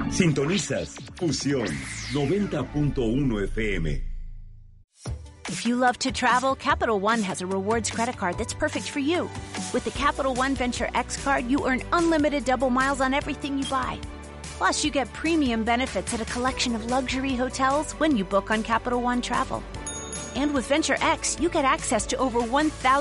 Sintonizas Fusión 90.1 FM. If you love to travel, Capital One has a rewards credit card that's perfect for you. With the Capital One Venture X card, you earn unlimited double miles on everything you buy. Plus, you get premium benefits at a collection of luxury hotels when you book on Capital One Travel. And with Venture X, you get access to over 1,000